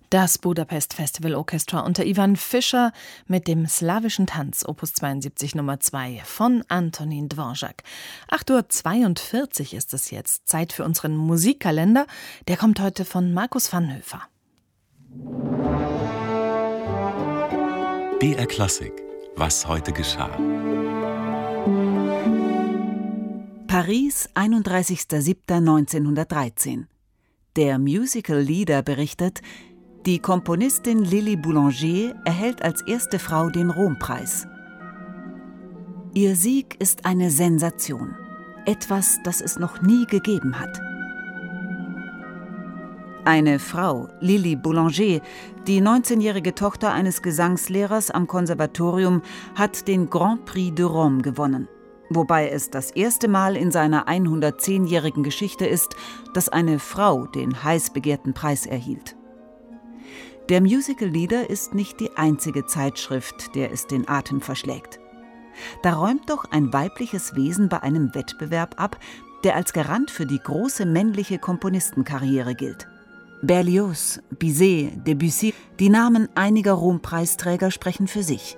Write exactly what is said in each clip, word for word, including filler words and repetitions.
Das Budapest Festival Orchestra unter Ivan Fischer mit dem slawischen Tanz Opus zweiundsiebzig Nummer zwei von Antonin Dvorak. acht Uhr zweiundvierzig ist es jetzt. Zeit für unseren Musikkalender. Der kommt heute von Markus Vanhöfer. B R Klassik. Was heute geschah. Paris, einunddreißigster siebter neunzehnhundertdreizehn. Der Musical Leader berichtet, die Komponistin Lili Boulanger erhält als erste Frau den Rompreis. Ihr Sieg ist eine Sensation. Etwas, das es noch nie gegeben hat. Eine Frau, Lili Boulanger, die neunzehnjährige Tochter eines Gesangslehrers am Konservatorium, hat den Grand Prix de Rome gewonnen. Wobei es das erste Mal in seiner hundertzehnjährigen Geschichte ist, dass eine Frau den heiß begehrten Preis erhielt. Der Musical Leader ist nicht die einzige Zeitschrift, der es den Atem verschlägt. Da räumt doch ein weibliches Wesen bei einem Wettbewerb ab, der als Garant für die große männliche Komponistenkarriere gilt. Berlioz, Bizet, Debussy, die Namen einiger Rompreisträger sprechen für sich.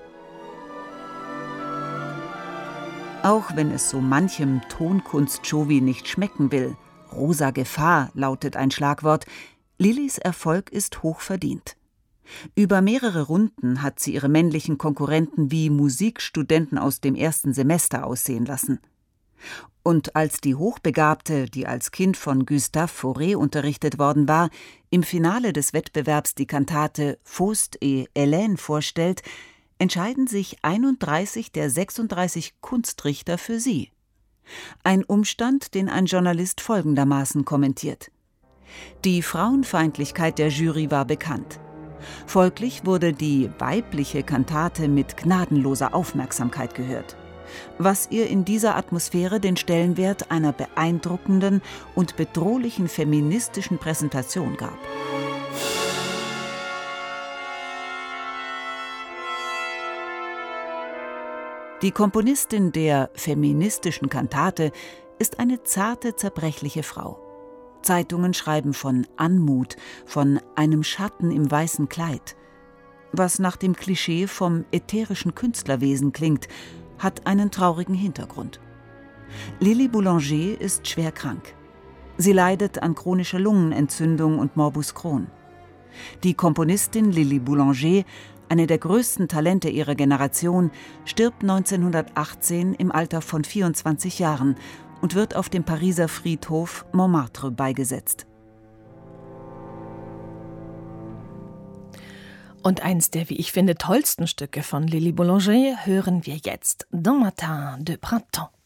Auch wenn es so manchem Tonkunst-Chauvi nicht schmecken will, rosa Gefahr lautet ein Schlagwort, Lilis Erfolg ist hochverdient. Über mehrere Runden hat sie ihre männlichen Konkurrenten wie Musikstudenten aus dem ersten Semester aussehen lassen. Und als die Hochbegabte, die als Kind von Gustave Fauré unterrichtet worden war, im Finale des Wettbewerbs die Kantate Faust et Hélène vorstellt, entscheiden sich einunddreißig der sechsunddreißig Kunstrichter für sie. Ein Umstand, den ein Journalist folgendermaßen kommentiert: Die Frauenfeindlichkeit der Jury war bekannt. Folglich wurde die weibliche Kantate mit gnadenloser Aufmerksamkeit gehört, was ihr in dieser Atmosphäre den Stellenwert einer beeindruckenden und bedrohlichen feministischen Präsentation gab. Die Komponistin der feministischen Kantate ist eine zarte, zerbrechliche Frau. Zeitungen schreiben von Anmut, von einem Schatten im weißen Kleid. Was nach dem Klischee vom ätherischen Künstlerwesen klingt, hat einen traurigen Hintergrund. Lili Boulanger ist schwer krank. Sie leidet an chronischer Lungenentzündung und Morbus Crohn. Die Komponistin Lili Boulanger, eine der größten Talente ihrer Generation, stirbt neunzehnhundertachtzehn im Alter von vierundzwanzig Jahren und wird auf dem Pariser Friedhof Montmartre beigesetzt. Und eins der, wie ich finde, tollsten Stücke von Lili Boulanger hören wir jetzt: Dans Matin de Printemps.